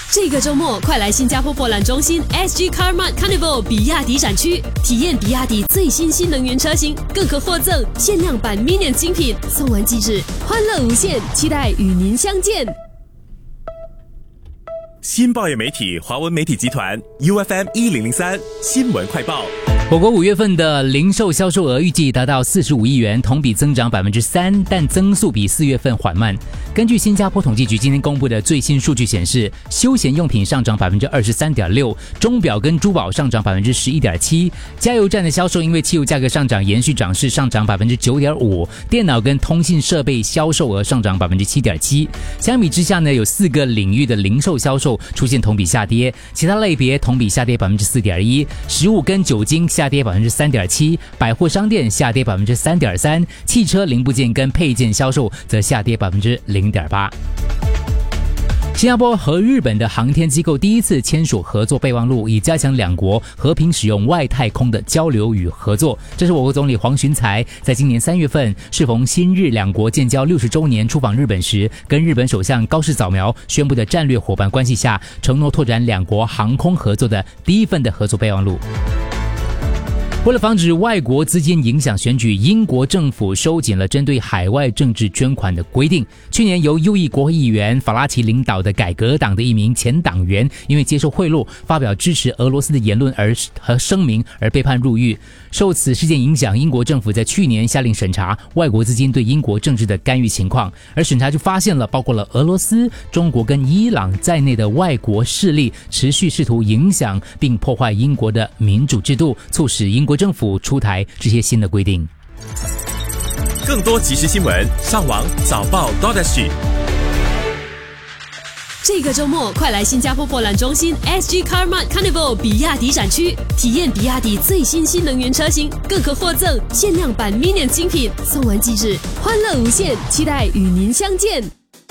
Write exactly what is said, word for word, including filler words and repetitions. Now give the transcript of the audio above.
这个周末，快来新加坡博览中心 S G Car Mart Carnival 比亚迪展区，体验比亚迪最新新能源车型，更可获赠限量版 Minion 精品，送完即止，欢乐无限，期待与您相见。 新报业媒体华文媒体集团 U F M 一零零三新闻快报。 我国五月份的零售销售额预计达到四十五亿元，同比增长百分之三，但增速比四月份缓慢。根据新加坡统计局今天公布的最新数据显示，休闲用品上涨百分之二十三点六，钟表跟珠宝上涨百分之十一点七，加油站的销售因为汽油价格上涨延续涨势，上涨百分之九点五，电脑跟通信设备销售额上涨百分之七点七。相比之下呢，有四个领域的零售销售出现同比下跌，其他类别同比下跌百分之四点一，食物跟酒精下跌百分之三点七，百货商店下跌百分之三点三，汽车零部件跟配件销售则下跌百分之零点八。新加坡和日本的航天机构第一次签署合作备忘录，以加强两国和平使用外太空的交流与合作。这是我国总理黄循财在今年三月份适逢新日两国建交六十周年出访日本时，跟日本首相高市早苗宣布的战略伙伴关系下，承诺拓展两国航空合作的第一份的合作备忘录。为了防止外国资金影响选举，英国政府收紧了针对海外政治捐款的规定。去年由右翼国会议员法拉奇领导的改革党的一名前党员，因为接受贿赂、发表支持俄罗斯的言论而和声明而被判入狱。受此事件影响，英国政府在去年下令审查外国资金对英国政治的干预情况，而审查就发现了包括了俄罗斯、中国跟伊朗在内的外国势力持续试图影响并破坏英国的民主制度，促使英国政府出台这些新的规定。 更多即时新闻，上网早报 .sg。 这个周末，快来新加坡博览中心 S G Car Mart Carnival 比亚迪展区，体验比亚迪最新新能源车型，更可获赠限量版 Minion 精品，送完即止，欢乐无限，期待与您相见。